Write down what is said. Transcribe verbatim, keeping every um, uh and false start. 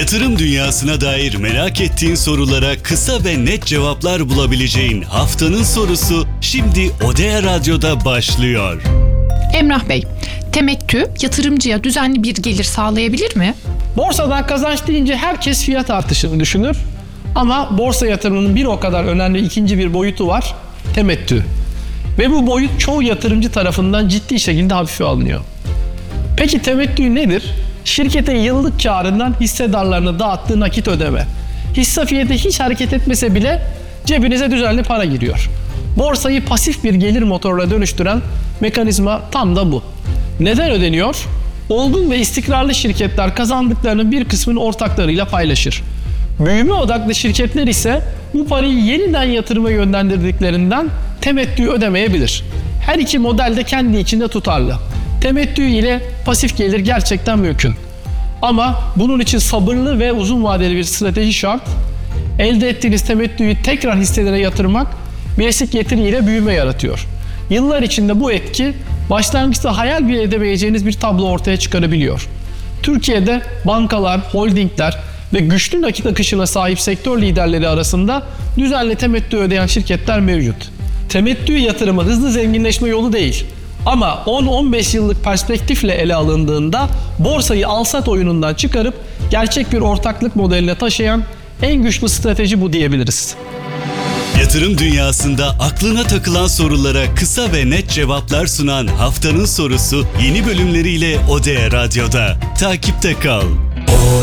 Yatırım dünyasına dair merak ettiğin sorulara kısa ve net cevaplar bulabileceğin haftanın sorusu şimdi Odea Radyo'da başlıyor. Emrah Bey, temettü yatırımcıya düzenli bir gelir sağlayabilir mi? Borsadan kazanç deyince herkes fiyat artışını düşünür. Ama borsa yatırımının bir o kadar önemli ikinci bir boyutu var, temettü. Ve bu boyut çoğu yatırımcı tarafından ciddi şekilde hafife alınıyor. Peki temettü nedir? Şirketin yıllık karından hissedarlarına dağıttığı nakit ödeme. Hisse fiyatı hiç hareket etmese bile cebinize düzenli para giriyor. Borsayı pasif bir gelir motoruna dönüştüren mekanizma tam da bu. Neden ödeniyor? Olgun ve istikrarlı şirketler kazandıklarının bir kısmını ortaklarıyla paylaşır. Büyüme odaklı şirketler ise bu parayı yeniden yatırıma yönlendirdiklerinden temettü ödemeyebilir. Her iki model de kendi içinde tutarlı. Temettü ile pasif gelir gerçekten mümkün. Ama bunun için sabırlı ve uzun vadeli bir strateji şart. Elde ettiğiniz temettüyü tekrar hisselere yatırmak bileşik getiriyle büyüme yaratıyor. Yıllar içinde bu etki başlangıçta hayal bile edemeyeceğiniz bir tablo ortaya çıkarabiliyor. Türkiye'de bankalar, holdingler ve güçlü nakit akışına sahip sektör liderleri arasında düzenli temettü ödeyen şirketler mevcut. Temettü yatırımı hızlı zenginleşme yolu değil. Ama on on beş yıllık perspektifle ele alındığında borsayı al-sat oyunundan çıkarıp gerçek bir ortaklık modeline taşıyan en güçlü strateji bu diyebiliriz. Yatırım dünyasında aklına takılan sorulara kısa ve net cevaplar sunan haftanın sorusu yeni bölümleriyle Odea Radyo'da. Takipte kal.